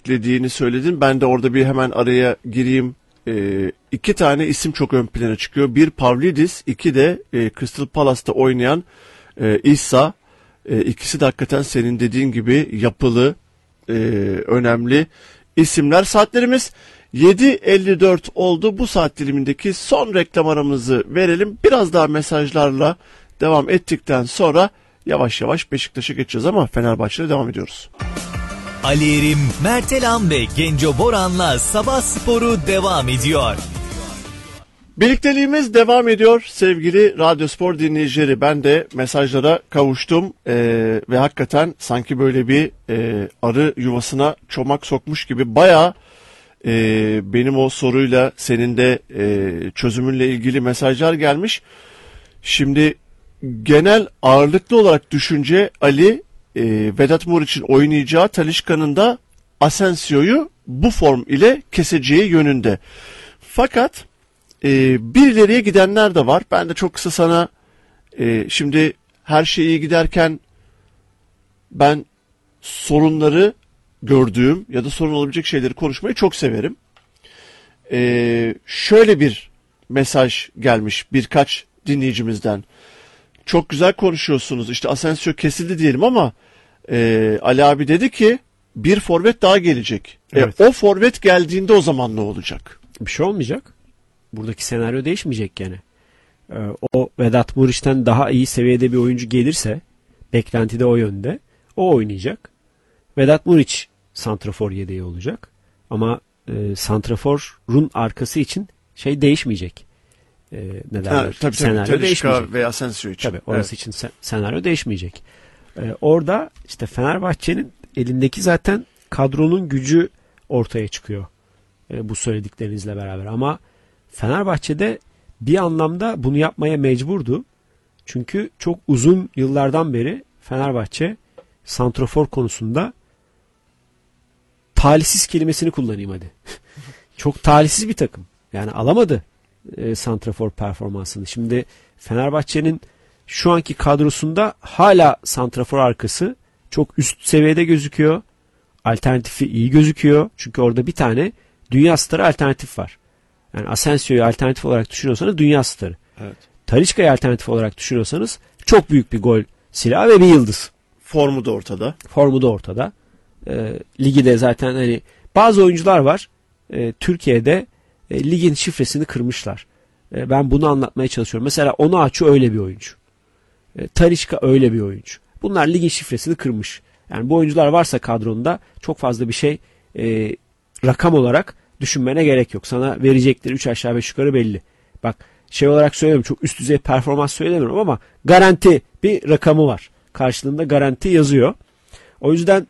beklediğini söyledin. Ben de orada bir hemen araya gireyim. İki tane isim çok ön plana çıkıyor. Bir Pavlidis, iki de Crystal Palace'ta oynayan İsa. İkisi de hakikaten senin dediğin gibi yapılı, önemli isimler. Saatlerimiz 7.54 oldu. Bu saat dilimindeki son reklam aramızı verelim. Biraz daha mesajlarla devam ettikten sonra yavaş yavaş Beşiktaş'a geçeceğiz ama Fenerbahçe'de devam ediyoruz. Ali Erim, Mert Elam ve Genco Boran'la Sabah Sporu devam ediyor. Birlikteliğimiz devam ediyor sevgili Radyo Spor dinleyicileri. Ben de mesajlara kavuştum ve hakikaten sanki böyle bir arı yuvasına çomak sokmuş gibi bayağı benim o soruyla senin de çözümünle ilgili mesajlar gelmiş. Şimdi genel ağırlıklı olarak düşünce Ali Vedat Muriç'in oynayacağı Talisca'nın da Asensio'yu bu form ile keseceği yönünde. Fakat bir ileriye gidenler de var. Ben de çok kısa sana şimdi her şey iyi giderken ben sorunları gördüğüm ya da sorun olabilecek şeyleri konuşmayı çok severim. Şöyle bir mesaj gelmiş birkaç dinleyicimizden. Çok güzel konuşuyorsunuz. İşte Asensio kesildi diyelim ama Ali abi dedi ki bir forvet daha gelecek. Evet. O forvet geldiğinde o zaman ne olacak? Bir şey olmayacak. Buradaki senaryo değişmeyecek yani. O Vedat Muriç'ten daha iyi seviyede bir oyuncu gelirse, beklentide o yönde, o oynayacak. Vedat Muriç santrafor yedeği olacak. Ama santraforun arkası için şey değişmeyecek. Ne derler? Tabii, senaryo değişmeyecek. Ve Asensio için. Tabii orası için senaryo değişmeyecek. Orada işte Fenerbahçe'nin elindeki zaten kadronun gücü ortaya çıkıyor. Bu söylediklerinizle beraber. Ama Fenerbahçe'de bir anlamda bunu yapmaya mecburdu. Çünkü çok uzun yıllardan beri Fenerbahçe santrafor konusunda talihsiz kelimesini kullanayım hadi. Çok talihsiz bir takım. Yani alamadı santrafor performansını. Şimdi Fenerbahçe'nin şu anki kadrosunda hala santrafor arkası çok üst seviyede gözüküyor. Alternatifi iyi gözüküyor. Çünkü orada bir tane dünya starı alternatif var. Yani Asensio'yu alternatif olarak düşünüyorsanız dünya starı. Evet. Talisca'yı alternatif olarak düşünüyorsanız çok büyük bir gol silahı ve bir yıldız. Formu da ortada. Formu da ortada. Ligi de zaten hani bazı oyuncular var. Türkiye'de ligin şifresini kırmışlar. Ben bunu anlatmaya çalışıyorum. Mesela Onuachu öyle bir oyuncu. Talisca öyle bir oyuncu. Bunlar ligin şifresini kırmış. Yani bu oyuncular varsa kadronda çok fazla bir şey rakam olarak düşünmene gerek yok. Sana verecekleri 3 aşağı 5 yukarı belli. Bak şey olarak söylemiyorum. Çok üst düzey performans söylemiyorum ama garanti bir rakamı var. Karşılığında garanti yazıyor. O yüzden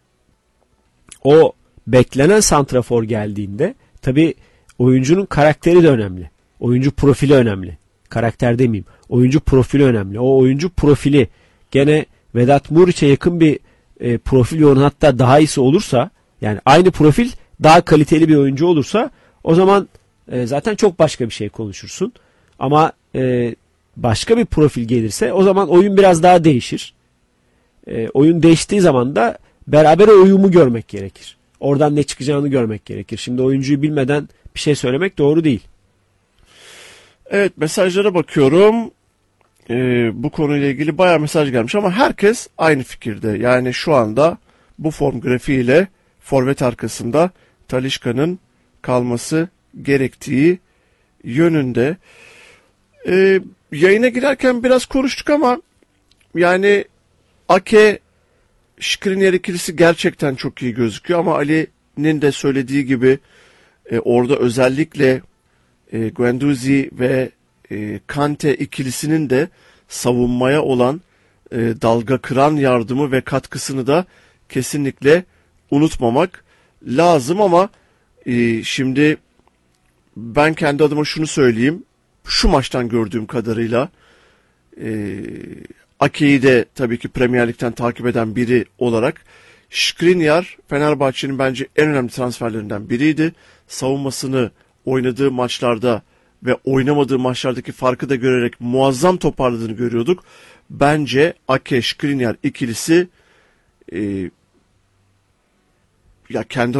o beklenen santrafor geldiğinde tabii oyuncunun karakteri de önemli. Oyuncu profili önemli. Karakter demeyeyim. Oyuncu profili önemli. O oyuncu profili gene Vedat Muriç'e yakın bir profil yoğun, hatta daha iyisi olursa, yani aynı profil daha kaliteli bir oyuncu olursa o zaman zaten çok başka bir şey konuşursun. Ama başka bir profil gelirse o zaman oyun biraz daha değişir. Oyun değiştiği zaman da beraber o uyumu görmek gerekir. Oradan ne çıkacağını görmek gerekir. Şimdi oyuncuyu bilmeden bir şey söylemek doğru değil. Evet, mesajlara bakıyorum. Bu konuyla ilgili bayağı mesaj gelmiş ama herkes aynı fikirde. Yani şu anda bu form grafiğiyle forvet arkasında Talisca'nın kalması gerektiği yönünde. Yayına girerken biraz konuştuk ama yani Ake Skriniar ikilisi gerçekten çok iyi gözüküyor ama Ali'nin de söylediği gibi orada özellikle Guendouzi ve Kante ikilisinin de savunmaya olan dalga kıran yardımı ve katkısını da kesinlikle unutmamak lazım ama şimdi ben kendi adıma şunu söyleyeyim. Şu maçtan gördüğüm kadarıyla Ake'yi de tabii ki Premier Lig'den takip eden biri olarak Skriniar Fenerbahçe'nin bence en önemli transferlerinden biriydi. Savunmasını oynadığı maçlarda ve oynamadığı maçlardaki farkı da görerek muazzam toparladığını görüyorduk. Bence Ake Skriniar ikilisi ya kendi